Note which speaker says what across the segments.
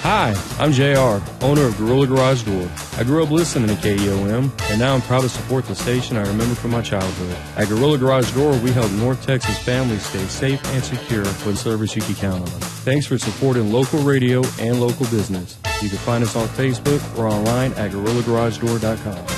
Speaker 1: Hi, I'm JR, owner of Gorilla Garage Door. I grew up listening to KEOM, and now I'm proud to support the station I remember from my childhood. At Gorilla Garage Door, we help North Texas families stay safe and secure with service you can count on. Thanks for supporting local radio and local business. You can find us on Facebook or online at GorillaGarageDoor.com.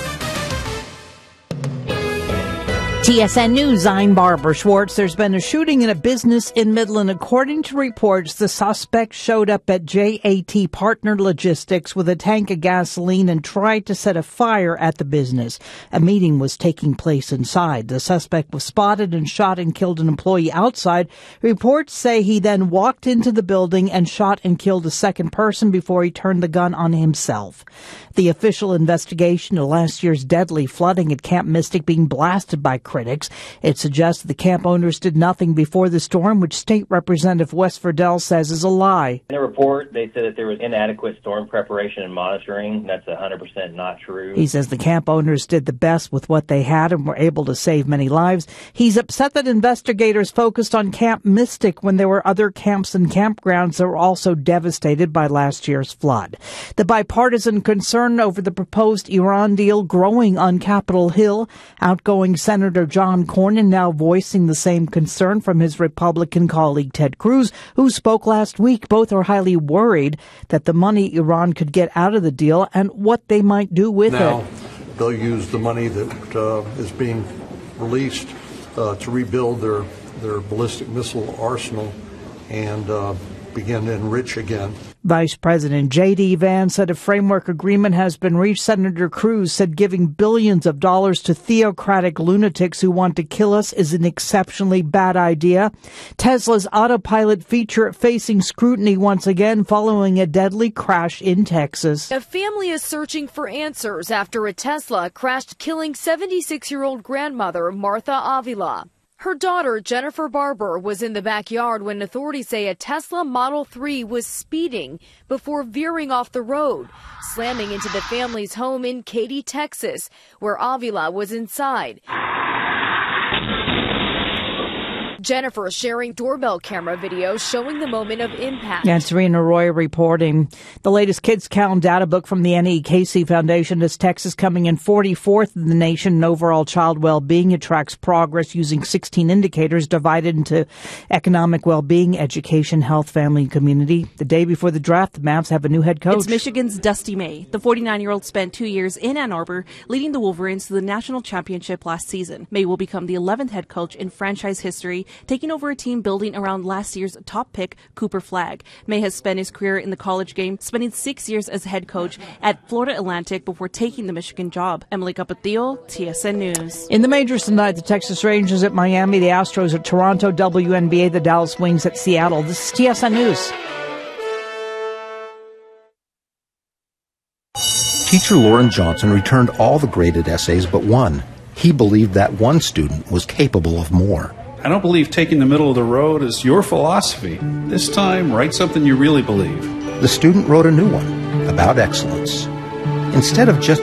Speaker 2: TSN News, I'm Barbara Schwartz. There's been a shooting in a business in Midland. According to reports, the suspect showed up at JAT Partner Logistics with a tank of gasoline and tried to set a fire at the business. A meeting was taking place inside. The suspect was spotted and shot and killed an employee outside. Reports say he then walked into the building and shot and killed a second person before he turned the gun on himself. The official investigation of last year's deadly flooding at Camp Mystic being blasted by critics. It suggests the camp owners did nothing before the storm, which State Representative Wes Verdell says is a lie.
Speaker 3: In the report, they said that there was inadequate storm preparation and monitoring. That's 100% not true.
Speaker 2: He says the camp owners did the best with what they had and were able to save many lives. He's upset that investigators focused on Camp Mystic when there were other camps and campgrounds that were also devastated by last year's flood. The bipartisan concern over the proposed Iran deal growing on Capitol Hill. Outgoing Senator John Cornyn now voicing the same concern from his Republican colleague Ted Cruz, who spoke last week. Both are highly worried that the money Iran could get out of the deal and what they might do with it.
Speaker 4: They'll use the money that is being released to rebuild their ballistic missile arsenal and begin to enrich again.
Speaker 2: Vice President J.D. Vance said a framework agreement has been reached. Senator Cruz said giving billions of dollars to theocratic lunatics who want to kill us is an exceptionally bad idea. Tesla's autopilot feature facing scrutiny once again following a deadly crash in Texas.
Speaker 5: A family is searching for answers after a Tesla crashed, killing 76-year-old grandmother Martha Avila. Her daughter, Jennifer Barber, was in the backyard when authorities say a Tesla Model 3 was speeding before veering off the road, slamming into the family's home in Katy, Texas, where Avila was inside. Jennifer sharing doorbell camera video showing the moment of impact.
Speaker 2: And Serena Roy reporting. The latest Kids Count data book from the NEKC Foundation has Texas coming in 44th in the nation in overall child well-being. It tracks progress using 16 indicators divided into economic well-being, education, health, family, and community. The day before the draft, the Mavs have a new head coach.
Speaker 6: It's Michigan's Dusty May. The 49-year-old spent 2 years in Ann Arbor, leading the Wolverines to the national championship last season. May will become the 11th head coach in franchise history, taking over a team building around last year's top pick, Cooper Flagg. May has spent his career in the college game, spending 6 years as head coach at Florida Atlantic before taking the Michigan job. Emily Capatillo, TSN News.
Speaker 2: In the majors tonight, the Texas Rangers at Miami, the Astros at Toronto, WNBA, the Dallas Wings at Seattle. This is TSN News.
Speaker 7: Teacher Lauren Johnson returned all the graded essays but one. He believed that one student was capable of more.
Speaker 8: I don't believe taking the middle of the road is your philosophy. This time, write something you really believe.
Speaker 7: The student wrote a new one about excellence. Instead of just